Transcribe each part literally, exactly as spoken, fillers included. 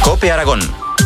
COPE Aragón.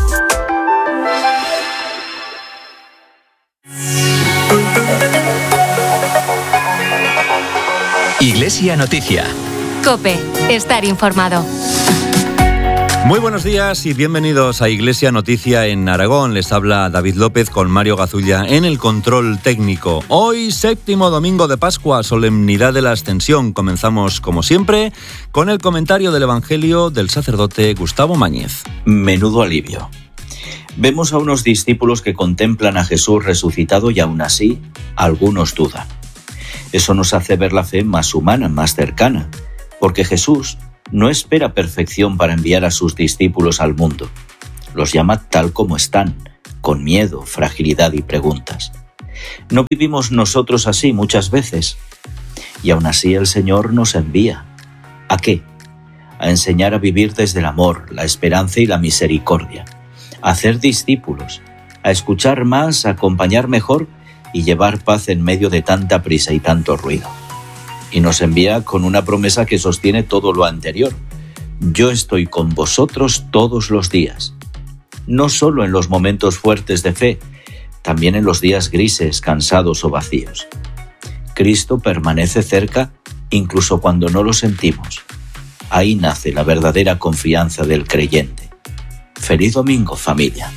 Iglesia Noticia. COPE. Estar informado. Muy buenos días y bienvenidos a Iglesia Noticia en Aragón. Les habla David López con Mario Gazulla en el control técnico. Hoy, séptimo domingo de Pascua, solemnidad de la Ascensión. Comenzamos, como siempre, con el comentario del Evangelio del sacerdote Gustavo Mañez. Menudo alivio. Vemos a unos discípulos que contemplan a Jesús resucitado y aún así, algunos dudan. Eso nos hace ver la fe más humana, más cercana, porque Jesús no espera perfección para enviar a sus discípulos al mundo. Los llama tal como están, con miedo, fragilidad y preguntas. ¿No vivimos nosotros así muchas veces? Y aún así el Señor nos envía. ¿A qué? A enseñar a vivir desde el amor, la esperanza y la misericordia. A hacer discípulos, a escuchar más, a acompañar mejor y llevar paz en medio de tanta prisa y tanto ruido. Y nos envía con una promesa que sostiene todo lo anterior. Yo estoy con vosotros todos los días. No solo en los momentos fuertes de fe, también en los días grises, cansados o vacíos. Cristo permanece cerca incluso cuando no lo sentimos. Ahí nace la verdadera confianza del creyente. Feliz domingo, familia.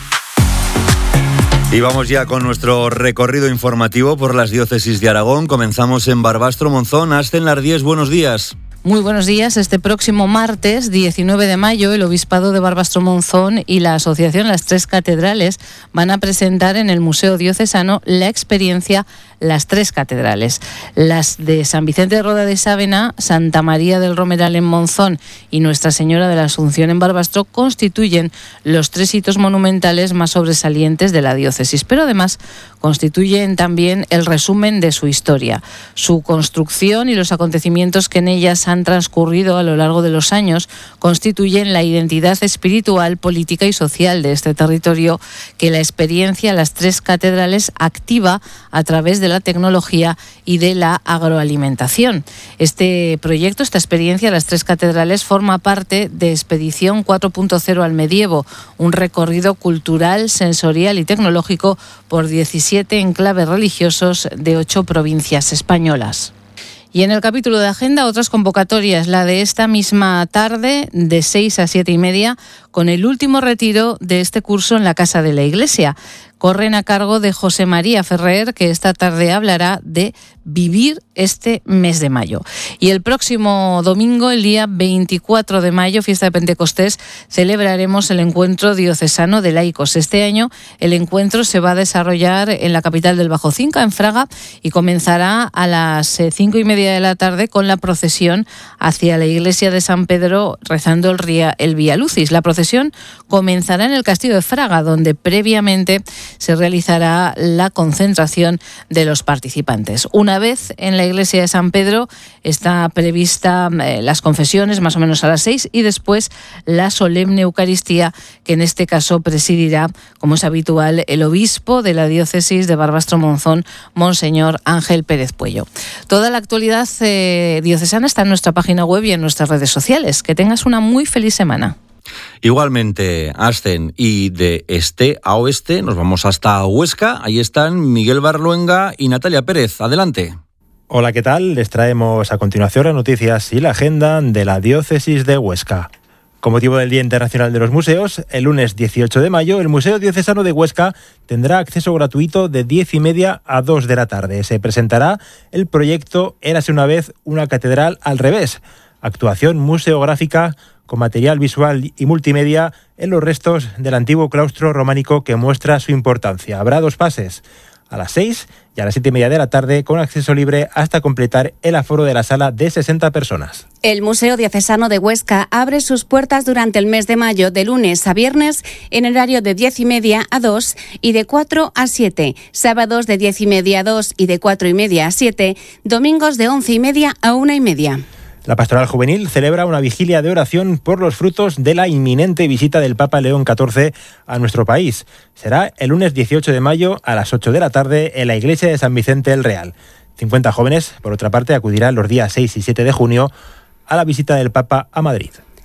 Y vamos ya con nuestro recorrido informativo por las diócesis de Aragón. Comenzamos en Barbastro Monzón. Ascen Lardíez, buenos días. Muy buenos días. Este próximo martes, diecinueve de mayo, el Obispado de Barbastro Monzón y la Asociación Las Tres Catedrales van a presentar en el Museo Diocesano la experiencia Las Tres Catedrales. Las de San Vicente de Roda de Sávena, Santa María del Romeral en Monzón y Nuestra Señora de la Asunción en Barbastro constituyen los tres hitos monumentales más sobresalientes de la diócesis, pero además constituyen también el resumen de su historia. Su construcción y los acontecimientos que en ellas han transcurrido a lo largo de los años constituyen la identidad espiritual, política y social de este territorio que la experiencia Las Tres Catedrales activa a través de la tecnología y de la agroalimentación. Este proyecto, esta experiencia Las Tres Catedrales, forma parte de Expedición cuatro punto cero al Medievo, un recorrido cultural, sensorial y tecnológico por diecisiete enclaves religiosos de ocho provincias españolas. Y en el capítulo de agenda, otras convocatorias, la de esta misma tarde, de seis a siete y media, con el último retiro de este curso en la Casa de la Iglesia. Corren a cargo de José María Ferrer, que esta tarde hablará de vivir este mes de mayo. Y el próximo domingo, el día veinticuatro de mayo, fiesta de Pentecostés, celebraremos el encuentro diocesano de laicos. Este año el encuentro se va a desarrollar en la capital del Bajo Cinca, en Fraga, y comenzará a las cinco y media de la tarde con la procesión hacia la iglesia de San Pedro, rezando el, ría, el Vía Lucis. La procesión comenzará en el castillo de Fraga, donde previamente se realizará la concentración de los participantes. Una vez en la iglesia de San Pedro está prevista eh, las confesiones más o menos a las seis y después la solemne Eucaristía, que en este caso presidirá, como es habitual, el obispo de la diócesis de Barbastro Monzón, Monseñor Ángel Pérez Puello. Toda la actualidad eh, diocesana está en nuestra página web y en nuestras redes sociales. Que tengas una muy feliz semana. Igualmente, Ascen, y de este a oeste nos vamos hasta Huesca. Ahí están Miguel Barluenga y Natalia Pérez. Adelante. Hola, ¿qué tal? Les traemos a continuación las noticias y la agenda de la diócesis de Huesca. Con motivo del Día Internacional de los Museos, el lunes dieciocho de mayo, el Museo Diocesano de Huesca tendrá acceso gratuito de diez y media a dos de la tarde. Se presentará el proyecto Érase una vez una catedral al revés, actuación museográfica con material visual y multimedia en los restos del antiguo claustro románico que muestra su importancia. Habrá dos pases, a las seis y a las siete y media de la tarde, con acceso libre hasta completar el aforo de la sala de sesenta personas. El Museo Diocesano de Huesca abre sus puertas durante el mes de mayo, de lunes a viernes, en horario de diez y media a dos y de cuatro a siete, sábados de diez y media a dos y de cuatro y media a siete, domingos de once y media a una y media. La Pastoral Juvenil celebra una vigilia de oración por los frutos de la inminente visita del Papa León catorce a nuestro país. Será el lunes dieciocho de mayo a las ocho de la tarde en la iglesia de San Vicente el Real. cincuenta jóvenes, por otra parte, acudirán los días seis y siete de junio a la visita del Papa a Madrid.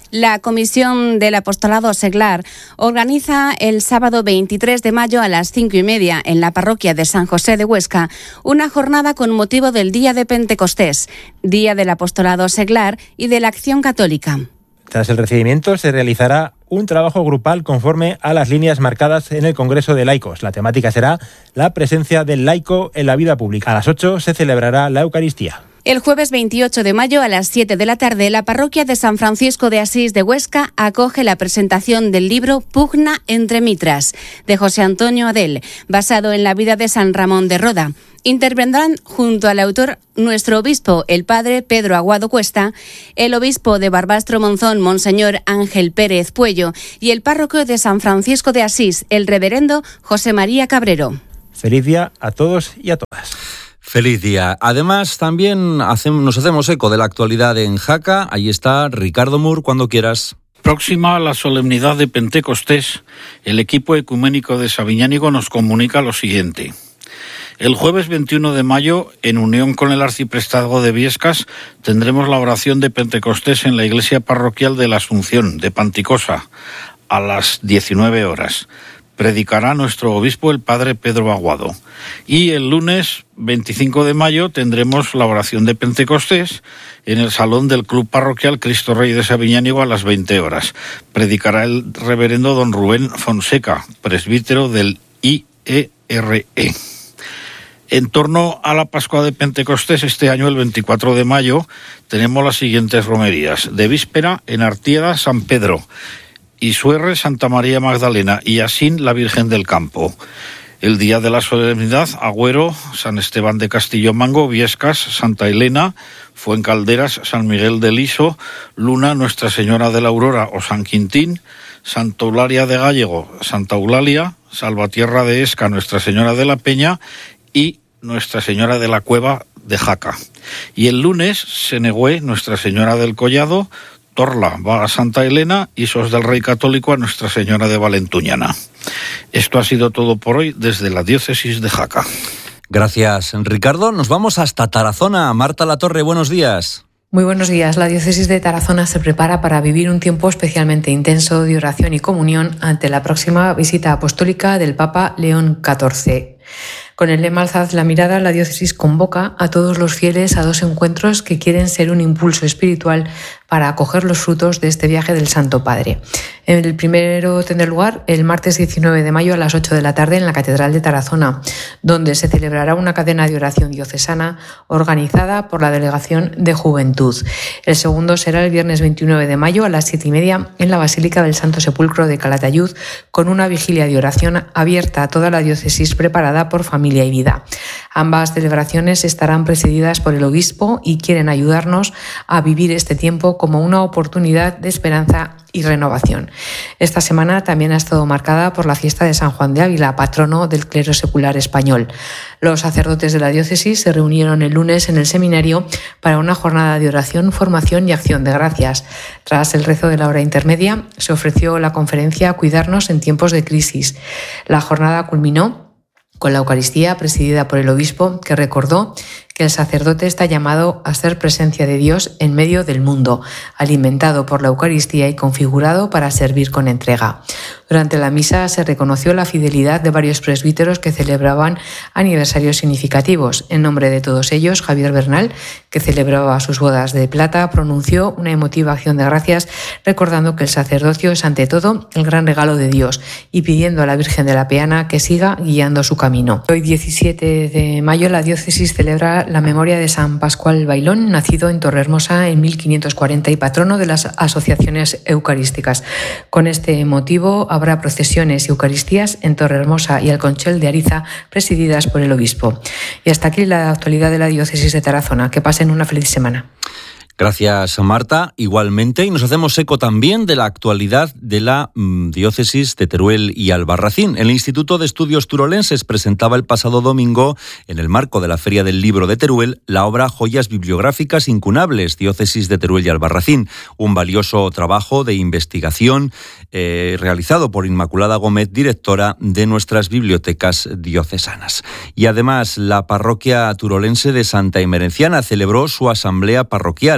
La Comisión del Apostolado Seglar organiza el sábado veintitrés de mayo a las cinco y media en la parroquia de San José de Huesca una jornada con motivo del Día de Pentecostés, Día del Apostolado Seglar y de la Acción Católica. Tras el recibimiento se realizará un trabajo grupal conforme a las líneas marcadas en el Congreso de Laicos. La temática será la presencia del laico en la vida pública. A las ocho se celebrará la Eucaristía. El jueves veintiocho de mayo a las siete de la tarde, la parroquia de San Francisco de Asís de Huesca acoge la presentación del libro Pugna entre Mitras, de José Antonio Adel, basado en la vida de San Ramón de Roda. Intervendrán junto al autor nuestro obispo, el padre Pedro Aguado Cuesta, el obispo de Barbastro Monzón, Monseñor Ángel Pérez Puello, y el párroco de San Francisco de Asís, el reverendo José María Cabrero. Feliz día a todos y a todas. Feliz día. Además, también hacemos, nos hacemos eco de la actualidad en Jaca. Ahí está Ricardo Mur, cuando quieras. Próxima a la solemnidad de Pentecostés, el equipo ecuménico de Sabiñánigo nos comunica lo siguiente. El jueves veintiuno de mayo, en unión con el arciprestazgo de Viescas, tendremos la oración de Pentecostés en la iglesia parroquial de la Asunción, de Panticosa, a las diecinueve horas. Predicará nuestro obispo, el padre Pedro Aguado. Y el lunes veinticinco de mayo tendremos la oración de Pentecostés en el salón del Club Parroquial Cristo Rey de Sabiñánigo a las veinte horas. Predicará el reverendo don Rubén Fonseca, presbítero del I E R E. En torno a la Pascua de Pentecostés, este año, el veinticuatro de mayo, tenemos las siguientes romerías. De víspera, en Artieda, San Pedro. Isuerre, Santa María Magdalena, y Asín, la Virgen del Campo. El día de la solemnidad, Agüero, San Esteban de Castillo Mango, Viescas, Santa Elena, Fuencalderas, San Miguel del Iso, Luna, Nuestra Señora de la Aurora o San Quintín, Santa Eulalia de Gallego, Santa Eulalia, Salvatierra de Esca, Nuestra Señora de la Peña y Nuestra Señora de la Cueva de Jaca. Y el lunes, Senegüe, Nuestra Señora del Collado, Torla va a Santa Elena y Sos del Rey Católico a Nuestra Señora de Valentuñana. Esto ha sido todo por hoy desde la diócesis de Jaca. Gracias, Ricardo. Nos vamos hasta Tarazona. Marta Latorre, buenos días. Muy buenos días. La diócesis de Tarazona se prepara para vivir un tiempo especialmente intenso de oración y comunión ante la próxima visita apostólica del Papa León catorce. Con el lema Alzad la mirada, la diócesis convoca a todos los fieles a dos encuentros que quieren ser un impulso espiritual para acoger los frutos de este viaje del Santo Padre. El primero tendrá lugar el martes diecinueve de mayo a las ocho de la tarde en la Catedral de Tarazona, donde se celebrará una cadena de oración diocesana organizada por la Delegación de Juventud. El segundo será el viernes veintinueve de mayo a las siete y media en la Basílica del Santo Sepulcro de Calatayud, con una vigilia de oración abierta a toda la diócesis preparada por Familia y Vida. Ambas celebraciones estarán precedidas por el obispo y quieren ayudarnos a vivir este tiempo como una oportunidad de esperanza y renovación. Esta semana también ha estado marcada por la fiesta de San Juan de Ávila, patrono del clero secular español. Los sacerdotes de la diócesis se reunieron el lunes en el seminario para una jornada de oración, formación y acción de gracias. Tras el rezo de la hora intermedia, se ofreció la conferencia Cuidarnos en tiempos de crisis. La jornada culminó con la Eucaristía presidida por el obispo, que recordó que el sacerdote está llamado a ser presencia de Dios en medio del mundo, alimentado por la Eucaristía y configurado para servir con entrega. Durante la misa se reconoció la fidelidad de varios presbíteros que celebraban aniversarios significativos. En nombre de todos ellos, Javier Bernal, que celebraba sus bodas de plata, pronunció una emotiva acción de gracias, recordando que el sacerdocio es ante todo el gran regalo de Dios y pidiendo a la Virgen de la Peana que siga guiando su camino. Hoy, diecisiete de mayo, la diócesis celebra la memoria de San Pascual Bailón, nacido en Torrehermosa en mil quinientos cuarenta y patrono de las asociaciones eucarísticas. Con este motivo habrá procesiones y eucaristías en Torrehermosa y Alconchel de Ariza, presididas por el obispo. Y hasta aquí la actualidad de la diócesis de Tarazona. Que pasen una feliz semana. Gracias, Marta. Igualmente, y nos hacemos eco también de la actualidad de la mmm, diócesis de Teruel y Albarracín. El Instituto de Estudios Turolenses presentaba el pasado domingo, en el marco de la Feria del Libro de Teruel, la obra Joyas Bibliográficas Incunables, diócesis de Teruel y Albarracín, un valioso trabajo de investigación eh, realizado por Inmaculada Gómez, directora de nuestras bibliotecas diocesanas. Y además, la parroquia turolense de Santa Emerenciana celebró su asamblea parroquial.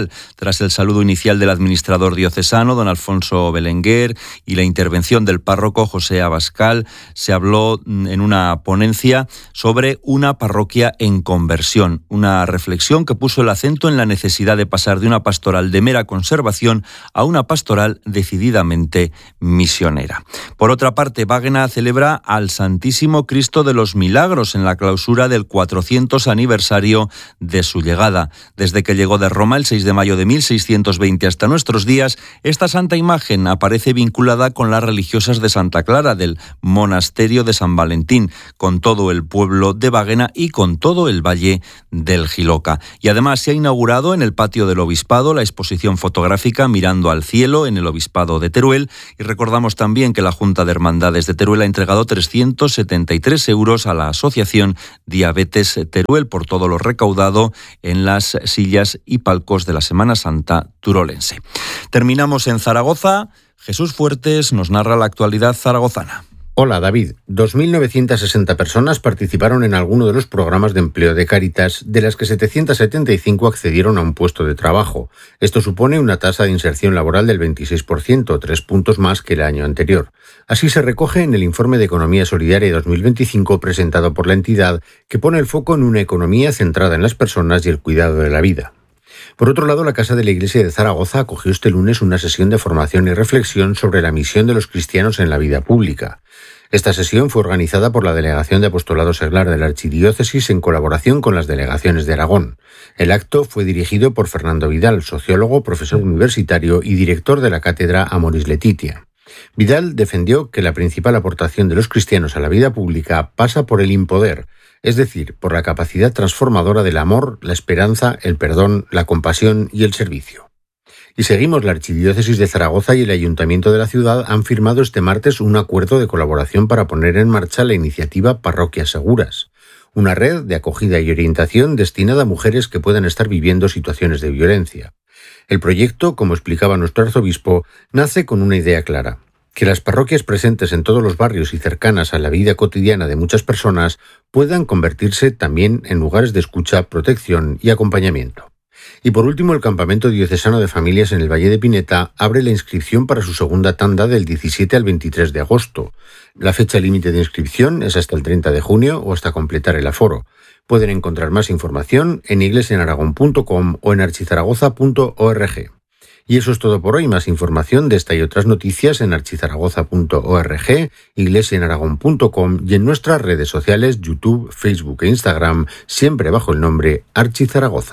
final. Tras el saludo inicial del administrador diocesano, don Alfonso Belenguer, y la intervención del párroco José Abascal, se habló en una ponencia sobre una parroquia en conversión, una reflexión que puso el acento en la necesidad de pasar de una pastoral de mera conservación a una pastoral decididamente misionera. Por otra parte, Vagna celebra al Santísimo Cristo de los Milagros en la clausura del cuatrocientos aniversario de su llegada. Desde que llegó de Roma el seis de mayo de mil seiscientos veinte hasta nuestros días, esta santa imagen aparece vinculada con las religiosas de Santa Clara del monasterio de San Valentín, con todo el pueblo de Vagna y con todo el valle del Jiloca. Y además se ha inaugurado en el patio del Obispado la exposición fotográfica Mirando al cielo en el Obispado de Teruel, y recordamos también que la Junta de Hermandades de Teruel ha entregado trescientos setenta y tres euros a la Asociación Diabetes Teruel por todo lo recaudado en las sillas y palcos de la Semana Santa turolense. Terminamos en Zaragoza. Jesús Fuertes nos narra la actualidad zaragozana. Hola David, dos mil novecientas sesenta personas participaron en alguno de los programas de empleo de Cáritas, de las que setecientas setenta y cinco accedieron a un puesto de trabajo. Esto supone una tasa de inserción laboral del veintiséis por ciento, tres puntos más que el año anterior. Así se recoge en el Informe de Economía Solidaria dos mil veinticinco presentado por la entidad, que pone el foco en una economía centrada en las personas y el cuidado de la vida. Por otro lado, la Casa de la Iglesia de Zaragoza acogió este lunes una sesión de formación y reflexión sobre la misión de los cristianos en la vida pública. Esta sesión fue organizada por la Delegación de Apostolado Seglar de la Archidiócesis en colaboración con las delegaciones de Aragón. El acto fue dirigido por Fernando Vidal, sociólogo, profesor universitario y director de la cátedra Amoris Laetitia. Vidal defendió que la principal aportación de los cristianos a la vida pública pasa por el impoder, es decir, por la capacidad transformadora del amor, la esperanza, el perdón, la compasión y el servicio. Y seguimos, la Archidiócesis de Zaragoza y el Ayuntamiento de la ciudad han firmado este martes un acuerdo de colaboración para poner en marcha la iniciativa Parroquias Seguras, una red de acogida y orientación destinada a mujeres que puedan estar viviendo situaciones de violencia. El proyecto, como explicaba nuestro arzobispo, nace con una idea clara: que las parroquias presentes en todos los barrios y cercanas a la vida cotidiana de muchas personas puedan convertirse también en lugares de escucha, protección y acompañamiento. Y por último, el Campamento Diocesano de Familias en el Valle de Pineta abre la inscripción para su segunda tanda del diecisiete al veintitrés de agosto. La fecha límite de inscripción es hasta el treinta de junio o hasta completar el aforo. Pueden encontrar más información en iglesia en aragón punto com o en archizaragoza punto org. Y eso es todo por hoy. Más información de esta y otras noticias en archizaragoza punto org, iglesia en aragón punto com y en nuestras redes sociales YouTube, Facebook e Instagram, siempre bajo el nombre Archizaragoza.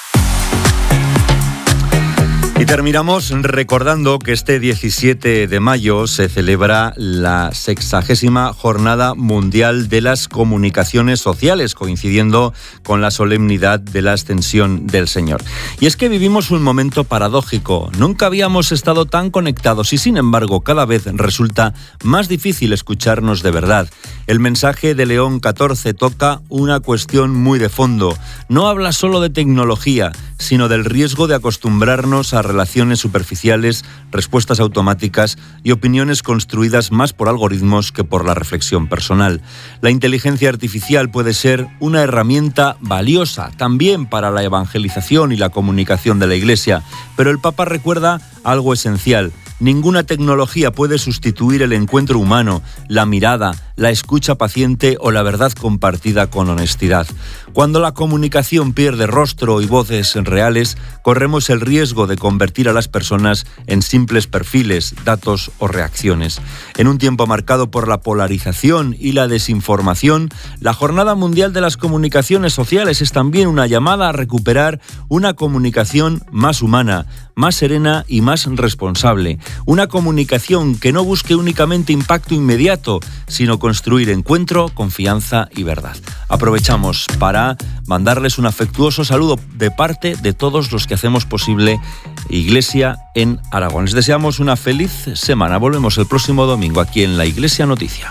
Y terminamos recordando que este diecisiete de mayo se celebra la sexagésima Jornada Mundial de las Comunicaciones Sociales, coincidiendo con la solemnidad de la Ascensión del Señor. Y es que vivimos un momento paradójico. Nunca habíamos estado tan conectados y, sin embargo, cada vez resulta más difícil escucharnos de verdad. El mensaje de León catorce toca una cuestión muy de fondo. No habla solo de tecnología, sino del riesgo de acostumbrarnos a relaciones superficiales, respuestas automáticas y opiniones construidas más por algoritmos que por la reflexión personal. La inteligencia artificial puede ser una herramienta valiosa también para la evangelización y la comunicación de la Iglesia, pero el Papa recuerda algo esencial. Ninguna tecnología puede sustituir el encuentro humano, la mirada, la escucha paciente o la verdad compartida con honestidad. Cuando la comunicación pierde rostro y voces reales, corremos el riesgo de convertir a las personas en simples perfiles, datos o reacciones. En un tiempo marcado por la polarización y la desinformación, la Jornada Mundial de las Comunicaciones Sociales es también una llamada a recuperar una comunicación más humana, más serena y más responsable. Una comunicación que no busque únicamente impacto inmediato, sino construir encuentro, confianza y verdad. Aprovechamos para mandarles un afectuoso saludo de parte de todos los que hacemos posible Iglesia en Aragón. Les deseamos una feliz semana. Volvemos el próximo domingo aquí en la Iglesia Noticia.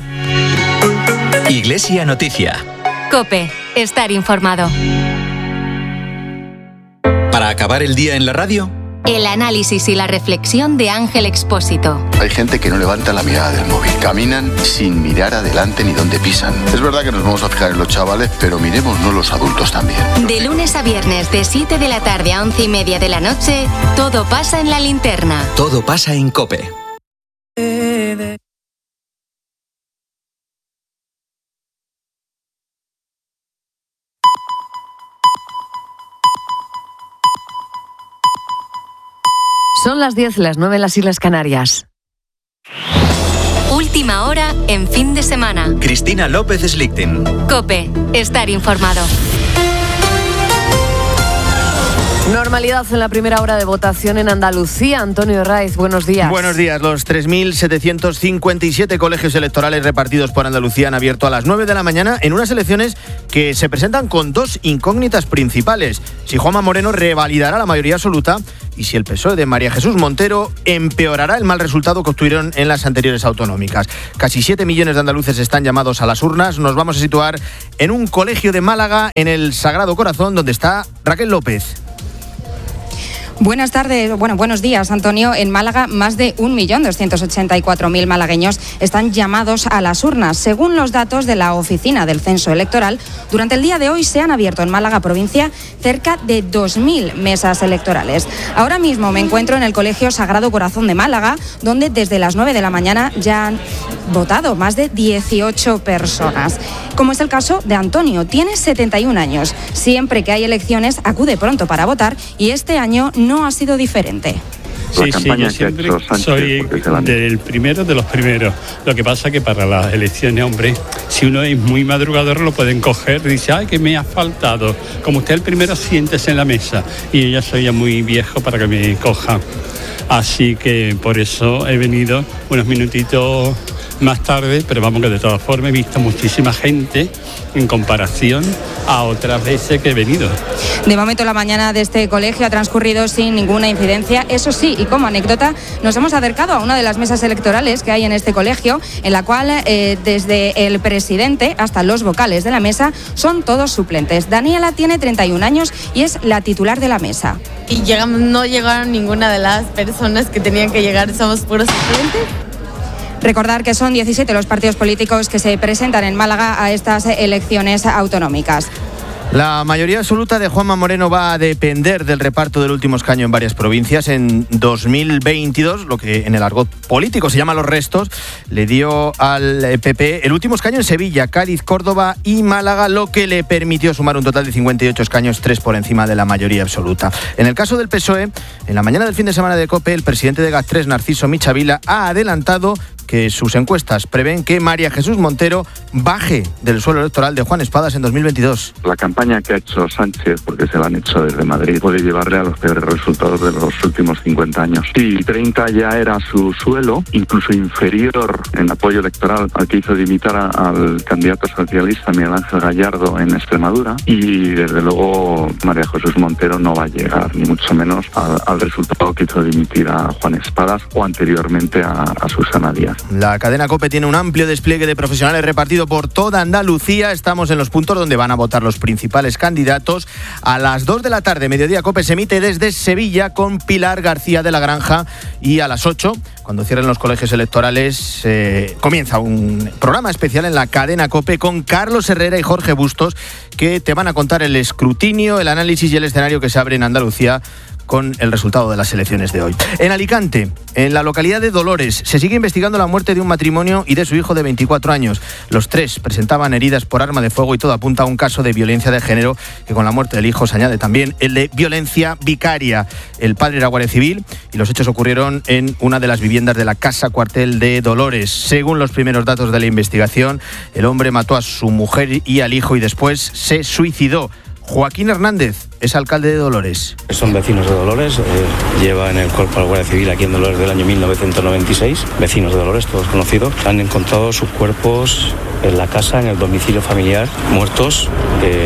Iglesia Noticia. COPE. Estar informado. Para acabar el día en la radio, El análisis y la reflexión de Ángel Expósito. Hay gente que no levanta la mirada del móvil. Caminan sin mirar adelante ni dónde pisan. Es verdad que nos vamos a fijar en los chavales, pero miremosnos los adultos también. De lunes a viernes, de siete de la tarde a once y media de la noche, todo pasa en La Linterna. Todo pasa en COPE. Son las diez, las nueve en las Islas Canarias. Última hora en fin de semana. Cristina López Slichting. COPE. Estar informado. Normalidad en la primera hora de votación en Andalucía. Antonio Raiz, buenos días. Buenos días. Los tres mil setecientos cincuenta y siete colegios electorales repartidos por Andalucía han abierto a las nueve de la mañana en unas elecciones que se presentan con dos incógnitas principales. Si Juanma Moreno revalidará la mayoría absoluta y si el P S O E de María Jesús Montero empeorará el mal resultado que obtuvieron en las anteriores autonómicas. Casi siete millones de andaluces están llamados a las urnas. Nos vamos a situar en un colegio de Málaga, en el Sagrado Corazón, donde está Raquel López. Buenas tardes, bueno, buenos días, Antonio. En Málaga, más de un millón doscientos ochenta y cuatro mil malagueños están llamados a las urnas. Según los datos de la Oficina del Censo Electoral, durante el día de hoy se han abierto en Málaga provincia cerca de dos mil mesas electorales. Ahora mismo me encuentro en el Colegio Sagrado Corazón de Málaga, donde desde las nueve de la mañana ya han votado más de dieciocho personas. Como es el caso de Antonio, tiene setenta y un años. Siempre que hay elecciones acude pronto para votar y este año no ha sido diferente. Sí, sí, yo siempre soy del primero de los primeros. Lo que pasa que para las elecciones, hombre, si uno es muy madrugador lo pueden coger y dice, ay, que me ha faltado. Como usted el primero, siéntese en la mesa. Y yo ya soy ya muy viejo para que me cojan. Así que por eso he venido unos minutitos más tarde, pero vamos que de todas formas he visto muchísima gente en comparación a otras veces que he venido. De momento la mañana de este colegio ha transcurrido sin ninguna incidencia. Eso sí, y como anécdota, nos hemos acercado a una de las mesas electorales que hay en este colegio, en la cual eh, desde el presidente hasta los vocales de la mesa son todos suplentes. Daniela tiene treinta y un años y es la titular de la mesa. Y llegamos, no llegaron ninguna de las personas que tenían que llegar, somos puros suplentes. Recordar que son diecisiete los partidos políticos que se presentan en Málaga a estas elecciones autonómicas. La mayoría absoluta de Juanma Moreno va a depender del reparto del último escaño en varias provincias. En dos mil veintidós, lo que en el argot político se llama los restos, le dio al P P el último escaño en Sevilla, Cádiz, Córdoba y Málaga, lo que le permitió sumar un total de cincuenta y ocho escaños, tres por encima de la mayoría absoluta. En el caso del P S O E, en la mañana del fin de semana de COPE, el presidente de GAT tres, Narciso Michavila, ha adelantado que sus encuestas prevén que María Jesús Montero baje del suelo electoral de Juan Espadas en dos mil veintidós. La campaña que ha hecho Sánchez, porque se la han hecho desde Madrid, puede llevarle a los peores resultados de los últimos cincuenta años. Si treinta ya era su suelo, incluso inferior en apoyo electoral al que hizo dimitir a, al candidato socialista Miguel Ángel Gallardo en Extremadura, y desde luego María Jesús Montero no va a llegar ni mucho menos al, al resultado que hizo dimitir a Juan Espadas o anteriormente a, a Susana Díaz. La cadena COPE tiene un amplio despliegue de profesionales repartido por toda Andalucía. Estamos en los puntos donde van a votar los principales candidatos. A las dos de la tarde, Mediodía COPE se emite desde Sevilla con Pilar García de la Granja, y a las ocho, cuando cierren los colegios electorales, eh, comienza un programa especial en la cadena COPE con Carlos Herrera y Jorge Bustos, que te van a contar el escrutinio, el análisis y el escenario que se abre en Andalucía con el resultado de las elecciones de hoy. En Alicante, en la localidad de Dolores, se sigue investigando la muerte de un matrimonio y de su hijo de veinticuatro años. Los tres presentaban heridas por arma de fuego y todo apunta a un caso de violencia de género, que con la muerte del hijo se añade también el de violencia vicaria. El padre era guardia civil y los hechos ocurrieron en una de las viviendas de la casa cuartel de Dolores. Según los primeros datos de la investigación, el hombre mató a su mujer y al hijo y después se suicidó. Joaquín Hernández es alcalde de Dolores. Son vecinos de Dolores, eh, llevan el cuerpo al Guardia Civil aquí en Dolores del año mil novecientos noventa y seis, vecinos de Dolores, todos conocidos. Han encontrado sus cuerpos en la casa, en el domicilio familiar, muertos, eh,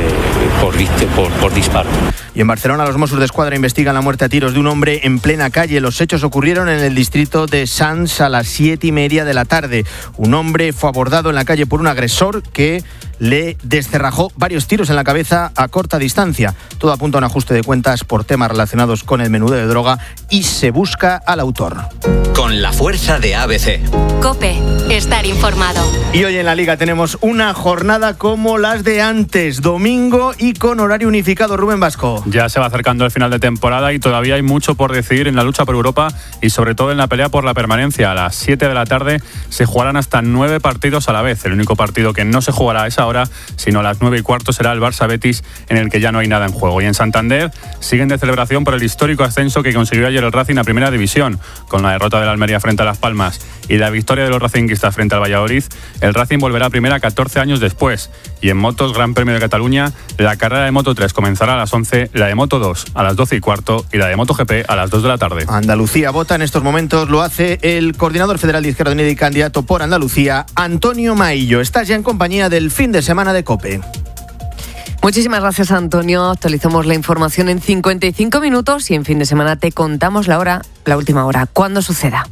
por, por, por disparo. Y en Barcelona los Mossos de Escuadra investigan la muerte a tiros de un hombre en plena calle. Los hechos ocurrieron en el distrito de Sants a las siete y media de la tarde. Un hombre fue abordado en la calle por un agresor que le descerrajó varios tiros en la cabeza a corta distancia. Todo apunta a un ajuste de cuentas por temas relacionados con el menudeo de droga y se busca al autor. Con la fuerza de A B C. COPE, estar informado. Y hoy en la Liga tenemos una jornada como las de antes, domingo y con horario unificado. Rubén Vasco. Ya se va acercando el final de temporada y todavía hay mucho por decidir en la lucha por Europa y sobre todo en la pelea por la permanencia. A las siete de la tarde se jugarán hasta nueve partidos a la vez. El único partido que no se jugará a esa hora, sino a las nueve y cuarto, será el Barça-Betis, en el que ya no hay nada en juego. Y en Santander siguen de celebración por el histórico ascenso que consiguió ayer el Racing a Primera División. Con la derrota de la Almería frente a Las Palmas y la victoria de los racinguistas frente al Valladolid, el Racing volverá a Primera catorce años después. Y en motos, Gran Premio de Cataluña, la carrera de Moto tres comenzará a las once, la de Moto dos a las doce y cuarto y la de MotoGP a las dos de la tarde. Andalucía vota en estos momentos, lo hace el coordinador federal de Izquierda Unida y candidato por Andalucía, Antonio Maillo. Estás ya en compañía del fin de semana de COPE. Muchísimas gracias, Antonio. Actualizamos la información en cincuenta y cinco minutos y en fin de semana te contamos la hora, la última hora, cuando suceda.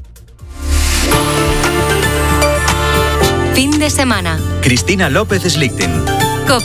Fin de semana. Cristina López Slichting.